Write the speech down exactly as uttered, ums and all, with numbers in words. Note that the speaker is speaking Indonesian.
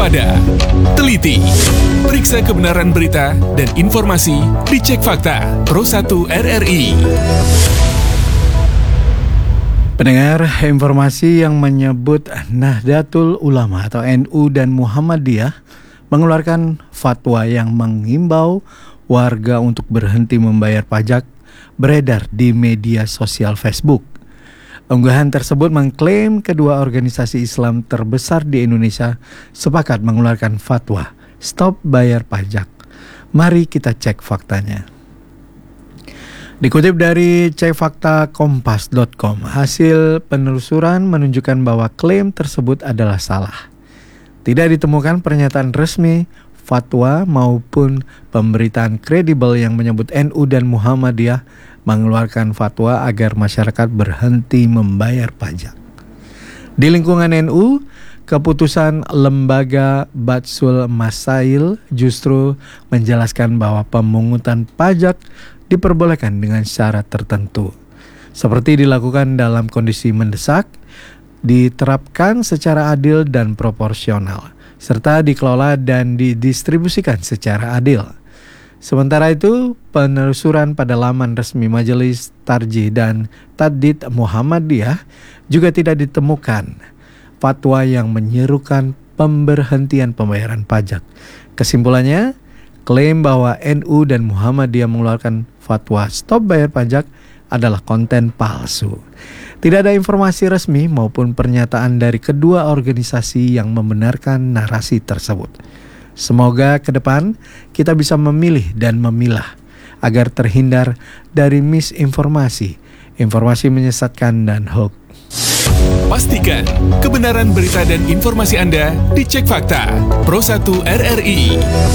waspada, teliti, periksa kebenaran berita dan informasi di Cek Fakta Pro satu R R I. Pendengar, informasi yang menyebut Nahdlatul Ulama atau N U dan Muhammadiyah mengeluarkan fatwa yang mengimbau warga untuk berhenti membayar pajak beredar di media sosial Facebook. Unggahan tersebut mengklaim kedua organisasi Islam terbesar di Indonesia sepakat mengeluarkan fatwa stop bayar pajak. Mari kita cek faktanya. Dikutip dari cek fakta kompas dot com, hasil penelusuran menunjukkan bahwa klaim tersebut adalah salah. Tidak ditemukan pernyataan resmi, fatwa maupun pemberitaan kredibel yang menyebut N U dan Muhammadiyah mengeluarkan fatwa agar masyarakat berhenti membayar pajak. Di lingkungan N U, keputusan lembaga Batsul Masail justru menjelaskan bahwa pemungutan pajak diperbolehkan dengan syarat tertentu, seperti dilakukan dalam kondisi mendesak, diterapkan secara adil dan proporsional, serta dikelola dan didistribusikan secara adil. Sementara itu, penelusuran pada laman resmi Majelis Tarjih dan Tadid Muhammadiyah juga tidak ditemukan fatwa yang menyerukan pemberhentian pembayaran pajak. Kesimpulannya, klaim bahwa N U dan Muhammadiyah mengeluarkan fatwa stop bayar pajak adalah konten palsu. Tidak ada informasi resmi maupun pernyataan dari kedua organisasi yang membenarkan narasi tersebut. Semoga ke depan kita bisa memilih dan memilah agar terhindar dari misinformasi, informasi menyesatkan dan hoax. Pastikan kebenaran berita dan informasi Anda dicek fakta Pro satu R R I.